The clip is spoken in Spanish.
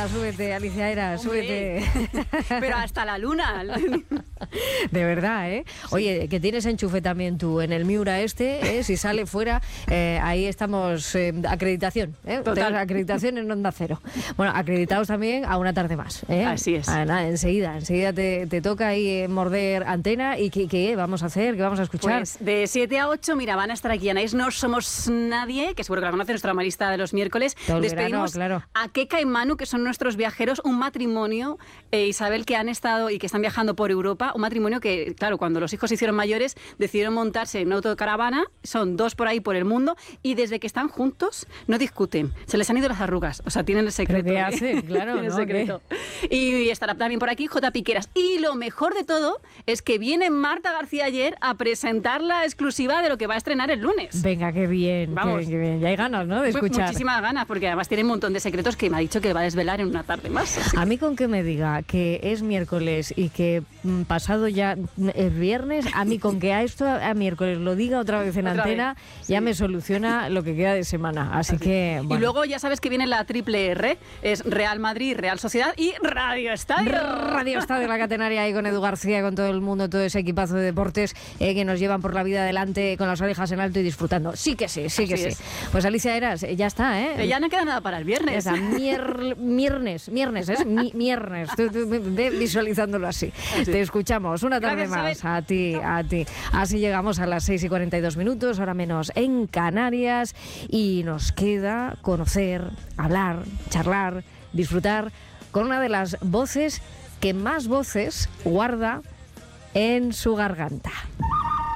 súbete, Alicia Eras, súbete. Pero hasta la luna. De verdad, ¿eh? Oye, que tienes enchufe también tú en el Miura si sale fuera, ahí estamos, acreditación, Total. Tenemos acreditación en Onda Cero. Bueno, acreditados también a una tarde más, ¿eh? Así es. Nada, enseguida te toca ahí morder antena y ¿qué vamos a hacer? ¿Qué vamos a escuchar? Pues de 7 a 8, mira, van a estar aquí Anaís No Somos Nadie, que seguro que la conoce, nuestra analista de los miércoles. Todo el Despedimos verano, claro. a Keka y Manu, que son nuestros viajeros, un matrimonio, Isabel, que han estado y que están viajando por Europa, un matrimonio que, claro, cuando los hijos se hicieron mayores, decidieron montarse en una autocaravana, son 2 por ahí por el mundo, y desde que están juntos no discuten, se les han ido las arrugas, o sea, tienen el secreto. ¿Pero qué hacen? Claro, Tienen el ¿no? secreto. Y estará también por aquí J. Piqueras. Y lo mejor de todo es que viene Marta García ayer a presentar la exclusiva de lo que va a estrenar el lunes. Venga, qué bien, Vamos. qué bien. Ya hay ganas, ¿no?, de escuchar. Muchísimas ganas, porque además tiene un montón de secretos que me ha dicho que va a desvelar en una tarde más. A mí con que me diga que es miércoles y que pasado ya es viernes, a mí con que a esto a miércoles lo diga otra vez en antena, ya me soluciona lo que queda de semana. Así que, bueno. Y luego ya sabes que viene la triple R, es Real Madrid, Real Sociedad y Radio Estadio. Radio Estadio, la catenaria ahí con Edu García, con todo el mundo, todo ese equipazo de deportes que nos llevan por la vida adelante con las orejas en alto y disfrutando. Sí que sí, sí que sí. Pues Alicia Eras, ya está, ¿eh? Ya no queda nada para el viernes. Ya está, viernes, es viernes. Tú ve visualizándolo así. Te escuchamos una tarde Gracias, más. A ti. Así llegamos a las 6:42, hora menos en Canarias, y nos queda conocer, hablar, charlar, disfrutar con una de las voces que más voces guarda en su garganta.